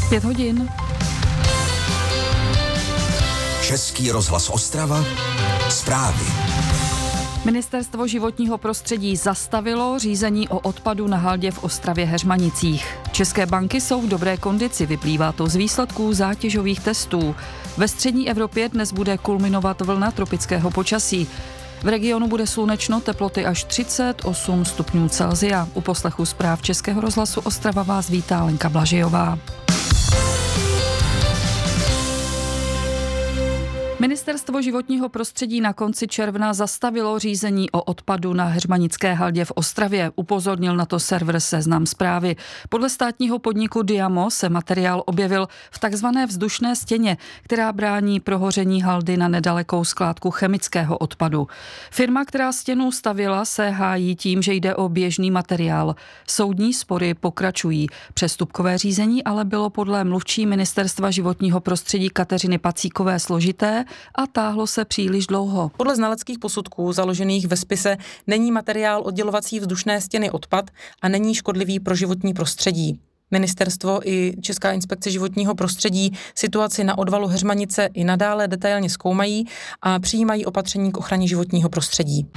5 hodin. Český rozhlas Ostrava, zprávy. Ministerstvo životního prostředí zastavilo řízení o odpadu na haldě v Ostravě-Heřmanicích. České banky jsou v dobré kondici, vyplývá to z výsledků zátěžových testů. Ve střední Evropě dnes bude kulminovat vlna tropického počasí. V regionu bude slunečno, teploty až 38 stupňů Celsia. U poslechu zpráv Českého rozhlasu Ostrava vás vítá Lenka Blažejová. Ministerstvo životního prostředí na konci června zastavilo řízení o odpadu na heřmanické haldě v Ostravě. Upozornil na to server Seznam Zprávy. Podle státního podniku Diamo se materiál objevil v takzvané vzdušné stěně, která brání prohoření haldy na nedalekou skládku chemického odpadu. Firma, která stěnu stavěla, se hájí tím, že jde o běžný materiál. Soudní spory pokračují. Přestupkové řízení ale bylo podle mluvčí Ministerstva životního prostředí Kateřiny Pacíkové složité a táhlo se příliš dlouho. Podle znaleckých posudků založených ve spise není materiál oddělovací vzdušné stěny odpad a není škodlivý pro životní prostředí. Ministerstvo i Česká inspekce životního prostředí situaci na odvalu Heřmanice i nadále detailně zkoumají a přijímají opatření k ochraně životního prostředí.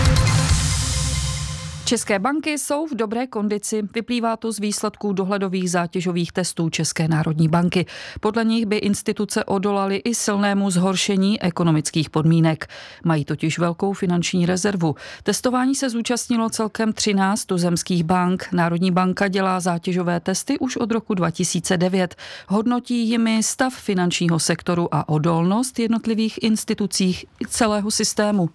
České banky jsou v dobré kondici, vyplývá to z výsledků dohledových zátěžových testů České národní banky. Podle nich by instituce odolaly i silnému zhoršení ekonomických podmínek. Mají totiž velkou finanční rezervu. Testování se zúčastnilo celkem 13 tuzemských bank. Národní banka dělá zátěžové testy už od roku 2009. Hodnotí jimi stav finančního sektoru a odolnost jednotlivých institucích i celého systému.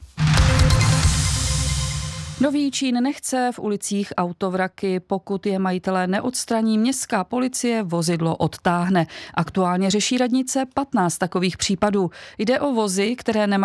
Nový Jičín nechce v ulicích autovraky, pokud je majitelé neodstraní, městská policie vozidlo odtáhne. Aktuálně řeší radnice 15 takových případů. Jde o vozy, které nemají